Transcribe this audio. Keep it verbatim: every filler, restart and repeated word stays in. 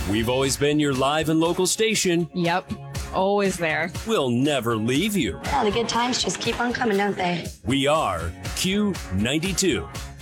We've always been your live and local station. Yep, always there. We'll never leave you. Well, the good times just keep on coming, don't they? We are Q ninety-two.